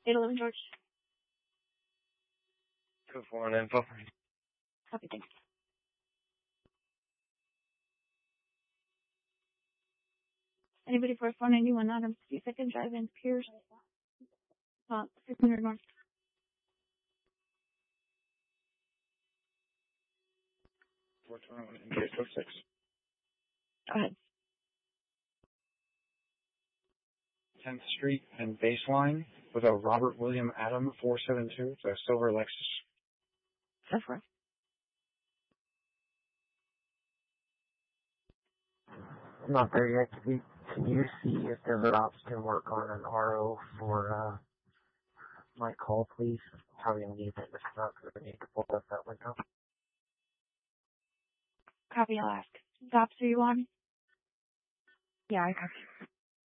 811 George. 241 info. Copy, thanks. Anybody for 491 Adams, 2nd Drive-In, Pierce, 600 North. 421 engage 06. Go ahead. 10th Street and Baseline with a Robert William Adam 472. It's a silver Lexus. That's right. I'm not there yet. Can you see if Desert Ops can work on an RO for my call, please? Probably gonna need it. It's not going to need to pull up that window. Copy, I'll ask. Ops, are you on? Yeah, I copy.